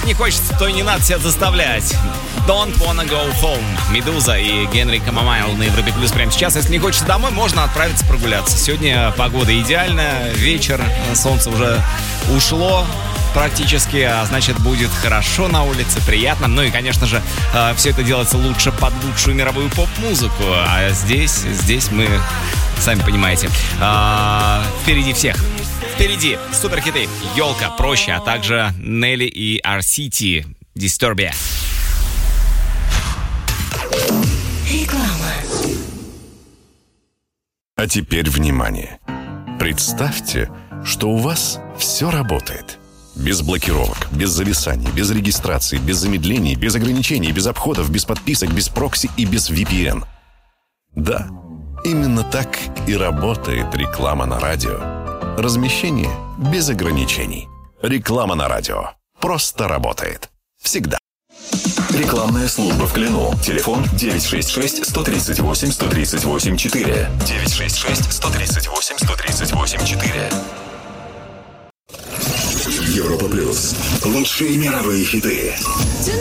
Если не хочется, то и не надо себя заставлять. Don't wanna go home. Медуза и Генри Камамайл на Европе Плюс прямо сейчас. Если не хочется домой, можно отправиться прогуляться. Сегодня погода идеальная, вечер, солнце уже ушло практически, а значит, будет хорошо на улице, приятно. Ну и, конечно же, все это делается лучше под лучшую мировую поп-музыку. А здесь мы, сами понимаете, впереди всех. Впереди суперхиты «Елка», «Проще», а также Нелли и RCT «Disturbia». Реклама. А теперь внимание. Представьте, что у вас все работает. Без блокировок, без зависаний, без регистрации, без замедлений, без ограничений, без обходов, без подписок, без прокси и без VPN. Да, именно так и работает реклама на радио. Размещение без ограничений. Реклама на радио. Просто работает. Всегда. Рекламная служба в Клину. Телефон 966-138-138-4. 966-138-138-4. Европа Плюс. Лучшие мировые хиты.